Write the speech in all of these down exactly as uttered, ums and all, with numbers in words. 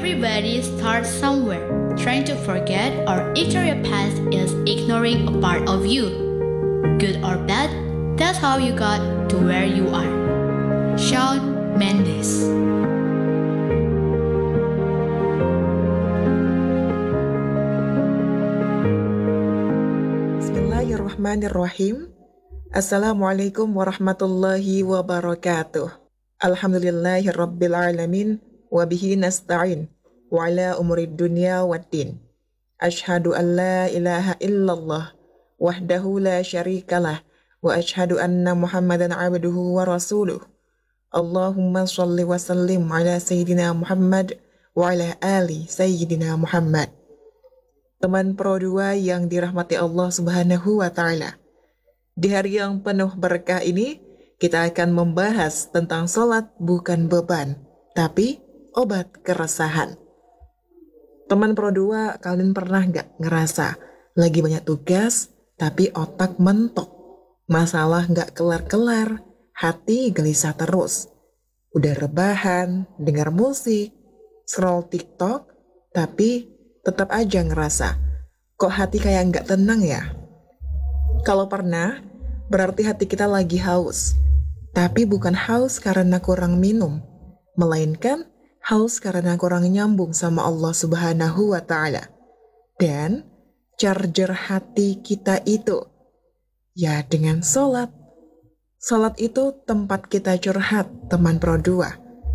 Everybody starts somewhere. Trying to forget or ignore your past is ignoring a part of you. Good or bad, that's how you got to where you are. Shawn Mendes. Bismillahirrahmanirrahim. Assalamualaikum warahmatullahi wabarakatuh. Alhamdulillahirabbil alamin wa bihi nasta'in wa ala umurid dunya waddin. Asyhadu an la ilaha illallah wahdahu la syarikalah wa asyhadu anna Muhammadan abduhu wa rasuluh. Allahumma shalli wa sallim ala sayyidina Muhammad wa ala ali sayyidina Muhammad. Teman Pro dua yang dirahmati Allah Subhanahu wa taala. Di hari yang penuh berkah ini, kita akan membahas tentang salat bukan beban, tapi obat keresahan. Teman Pro dua, kalian pernah nggak ngerasa lagi banyak tugas, tapi otak mentok? Masalah nggak kelar-kelar, hati gelisah terus. Udah rebahan, dengar musik, scroll TikTok, tapi tetap aja ngerasa, kok hati kayak nggak tenang ya? Kalau pernah, berarti hati kita lagi haus. Tapi bukan haus karena kurang minum, melainkan haus karena kurang nyambung sama Allah Subhanahu wa taala. Dan charger hati kita itu ya dengan sholat. Sholat itu tempat kita curhat, teman Pro dua.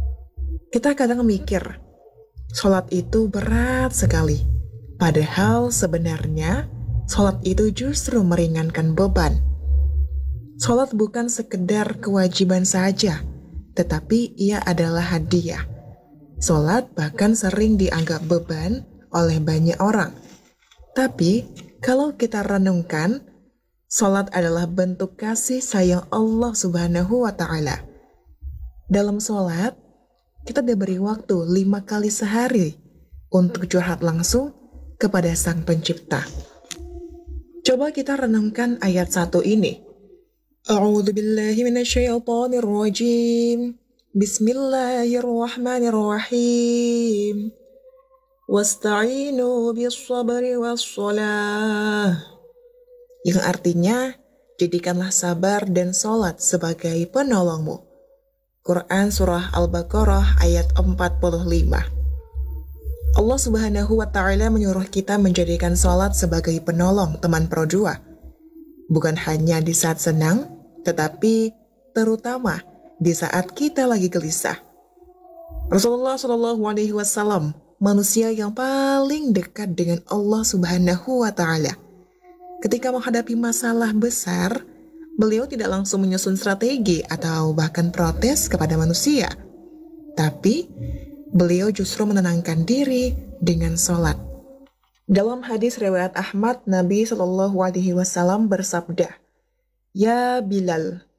Kita kadang mikir, sholat itu berat sekali. Padahal sebenarnya sholat itu justru meringankan beban. Sholat bukan sekedar kewajiban saja, tetapi ia adalah hadiah. Sholat bahkan sering dianggap beban oleh banyak orang. Tapi kalau kita renungkan, sholat adalah bentuk kasih sayang Allah Subhanahu wa taala. Dalam sholat, kita diberi waktu lima kali sehari untuk curhat langsung kepada Sang Pencipta. Coba kita renungkan ayat satu ini. A'udzu billahi minasyaitonir rajim. Bismillahirrahmanirrahim. Wasta'inu bis-sabri was-shalah. Yang artinya, jadikanlah sabar dan salat sebagai penolongmu. Quran Surah Al-Baqarah ayat empat puluh lima. Allah Subhanahu wa taala menyuruh kita menjadikan salat sebagai penolong, teman Pro dua. Bukan hanya di saat senang, tetapi terutama di saat kita lagi gelisah. Rasulullah shallallahu alaihi wasallam, manusia yang paling dekat dengan Allah Subhanahu wa taala. Ketika menghadapi masalah besar, beliau tidak langsung menyusun strategi atau bahkan protes kepada manusia. Tapi beliau justru menenangkan diri dengan sholat. Dalam hadis riwayat Ahmad, Nabi shallallahu alaihi wasallam bersabda, "Ya Bilal,